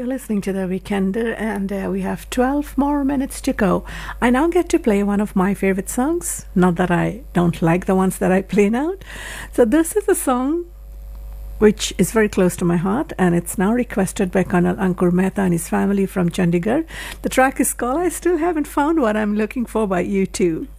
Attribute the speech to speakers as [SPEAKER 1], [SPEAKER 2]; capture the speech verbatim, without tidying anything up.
[SPEAKER 1] You're listening to The Weekender, and uh, we have twelve more minutes to go. I now get to play one of my favorite songs. Not that I don't like the ones that I play now. So this is a song which is very close to my heart, and it's now requested by Colonel Ankur Mehta and his family from Chandigarh. The track is called I Still Haven't Found What I'm Looking For by U two.